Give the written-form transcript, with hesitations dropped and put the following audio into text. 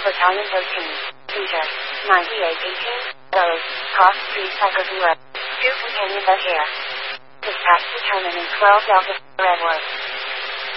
Battalion 13. Feature. 9818. Load. Cost 3 Psycho 0. 2 companion bed here. Dispatch determined in 12 Delta Redwood.